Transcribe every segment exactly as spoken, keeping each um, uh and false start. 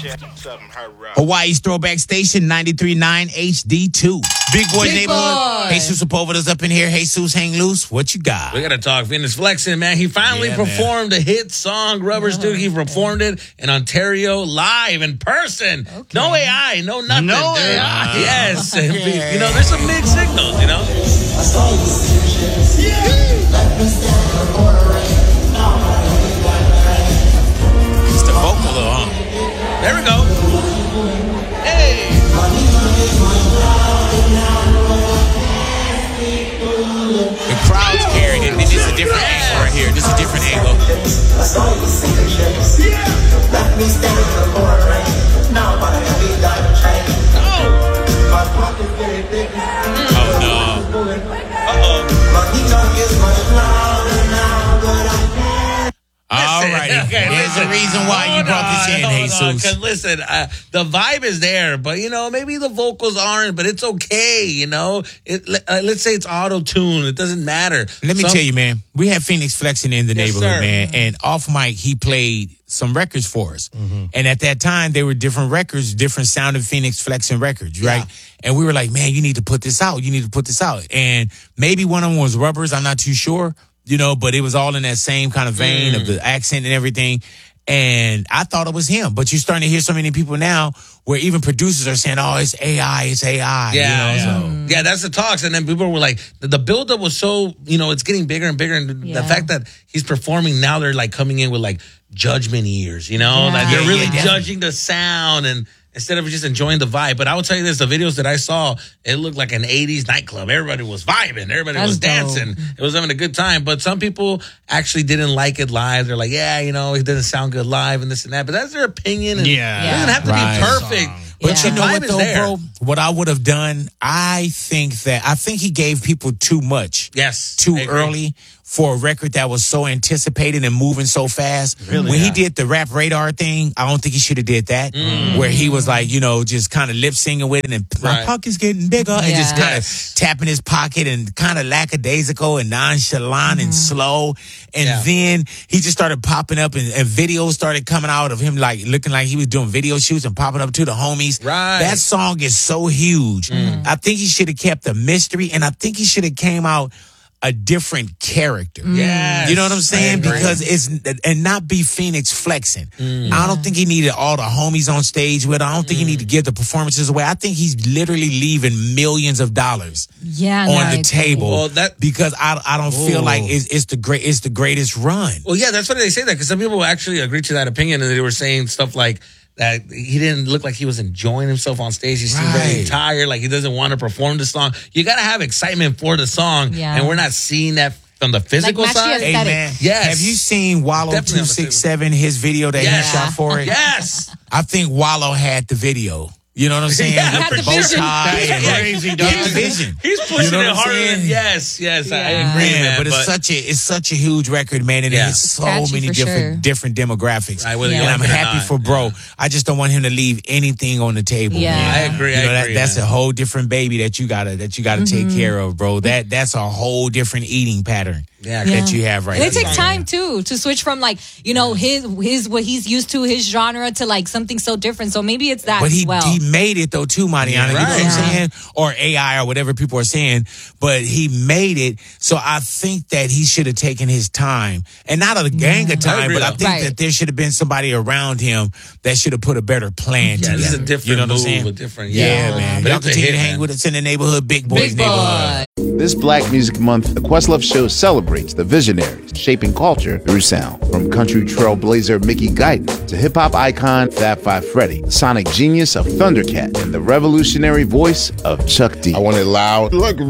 Hawaii's Throwback Station, ninety-three point nine H D two. Big Boy's Big Neighborhood. Boy. Jesus Sepulveda's up in here. Jesus, hang loose. What you got? We got to talk Phoenix Flexing, man. He finally Yeah, performed man. a hit song, Rubber's Duke. He performed it in Ontario live in person. Okay. No A I, no nothing. No dude. A I. Yes. Okay. You know, there's some mixed signals, you know? It's the vocal, though, huh? There we go. Hey. The crowd's carrying it. This is a different angle right here. This is a different angle. Oh, no. Uh-oh. All righty. Okay, There's a reason why you Hold brought this in, on, Jesus. Because listen, uh, the vibe is there, but you know, maybe the vocals aren't, but it's okay, you know? It, uh, let's say it's auto-tune. It doesn't matter. Let me Some- tell you, man, we have Phoenix Flexing in the Yes, neighborhood, sir. man. And off mic, he played some records for us. Mm-hmm. And at that time, they were different records, different sounding Phoenix Flexing records, right? Yeah. And we were like, man, you need to put this out. You need to put this out. And maybe one of them was Rubbers. I'm not too sure, you know, but it was all in that same kind of vein mm. of the accent and everything. And I thought it was him. But you're starting to hear so many people now where even producers are saying, oh, it's A I, it's A I. Yeah, you know, yeah. So. yeah, that's the talks. And then people were like, the, the buildup was so, you know, it's getting bigger and bigger. And Yeah. the fact that he's performing now, they're like coming in with like judgment ears, you know? Yeah. Like they're Yeah, really yeah, judging the sound and instead of just enjoying the vibe. But I will tell you this, the videos that I saw, it looked like an eighties nightclub. Everybody was vibing. Everybody That's was dope. dancing. It was having a good time. But some people actually didn't like it live. They're like, yeah, you know, it doesn't sound good live and this and that. But that's their opinion. And Yeah. It doesn't have to Right. be perfect. But Yeah. you know The what, vibe is though, there. bro? What I would have done, I think that, I think he gave people too much. Yes. Too I agree. early for a record that was so anticipated and moving so fast. Really? When Yeah. he did the Rap Radar thing, I don't think he should have did that. Mm. Where he was like, you know, just kind of lip singing with it and my Right. pocket's getting bigger and just Yeah. kind of Yes. tapping his pocket and kind of lackadaisical and nonchalant and slow. And Yeah. then he just started popping up and, and videos started coming out of him like looking like he was doing video shoots and popping up to the homies. Right. That song is so huge. I think he should have kept the mystery and I think he should have came out a different character. Yes. You know what I'm I saying? agree. Because it's, and not be Phoenix flexing. I don't think he needed all the homies on stage with him. I don't think he needed to give the performances away. I think he's literally leaving millions of dollars Yeah, no, on I the agree. table Well, that- because I I don't feel Ooh. like it's, it's the great it's the greatest run. Well, yeah, that's why they say that because some people actually agree to that opinion, and they were saying stuff like that he didn't look like he was enjoying himself on stage. He seemed very Right. tired, like he doesn't want to perform the song. You got to have excitement for the song, Yeah. and we're not seeing that from the physical match the side. aesthetic. Hey man, Yes. have you seen Wallow Definitely two on the six seven? His video that Yes. he shot for it. Yes, I think Wallow had the video. You know what I'm saying? Yeah, With for the bow sure. tie Yeah, and yeah. crazy He's- dog. The vision. he's pushing You know it what I'm harder. saying? Than, yes, yes, I Yeah. agree, Man, man. but it's such a it's such a huge record, man, and Yeah. it has so Catchy many for different sure. different demographics. Right, whether you and like I'm it or happy not. for bro. I just don't want him to leave anything on the table. Yeah. man. I agree, You I know, that, agree, that's man. a whole different baby that you gotta that you gotta take care of, bro. That that's a whole different eating pattern. Yeah. that you have right And it now. takes time too to switch from like you know his his what he's used to his genre to like something so different. So maybe it's that But he as well. he made it though too, Mariana. You know what I'm Yeah. saying? Or A I or whatever people are saying. But he made it. So I think that he should have taken his time. And not a gang of time, agree, but I though. think Right. that there should have been somebody around him that should have put a better plan Yeah, together. this is a different you know what I'm move, saying? a different- yeah, yeah. man. But Y'all it's a continue hit, to hang man. with us in the neighborhood, Big Boys Big neighborhood. boy. This Black Music Month, the Questlove Show celebrates the visionaries shaping culture through sound. From country trailblazer Mickey Guyton to hip-hop icon Fab Five Freddy, the sonic genius of Thundercat, and the revolutionary voice of Chuck D. I want it loud. Like,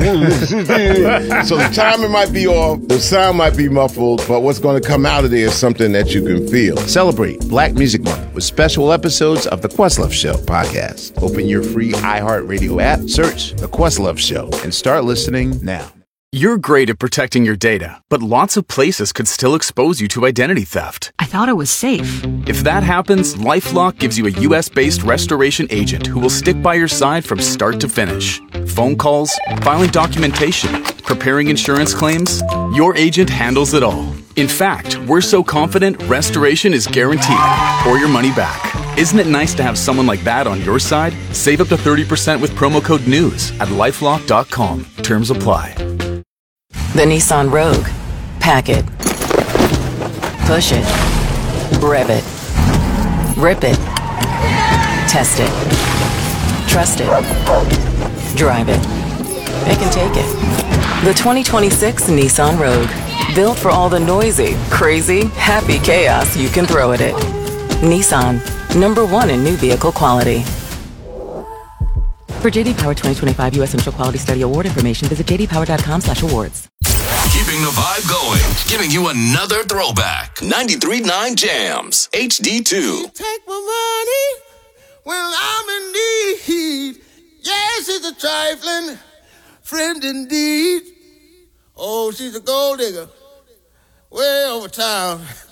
so the timing might be off, the sound might be muffled, but what's going to come out of there is something that you can feel. Celebrate Black Music Month with special episodes of The Questlove Show podcast. Open your free iHeartRadio app, search The Questlove Show, and start listening now. You're great at protecting your data, but lots of places could still expose you to identity theft. I thought it was safe. If that happens, LifeLock gives you a U S-based restoration agent who will stick by your side from start to finish. Phone calls, filing documentation, preparing insurance claims, your agent handles it all. In fact, we're so confident restoration is guaranteed or your money back. Isn't it nice to have someone like that on your side? Save up to thirty percent with promo code NEWS at lifelock dot com. Terms apply. The Nissan Rogue. Pack it. Push it. Rev it. Rip it. Test it. Trust it. Drive it. It can take it. The twenty twenty-six Nissan Rogue. Built for all the noisy, crazy, happy chaos you can throw at it. Nissan. Number one in new vehicle quality. For J D Power twenty twenty-five U S Initial Quality Study Award information, visit j d power dot com slash awards. Keeping the vibe going, giving you another throwback. ninety-three point nine Jams, H D two. Take my money when I'm in need. Yes, it's a trifling friend indeed. Oh, she's a gold digger way over town.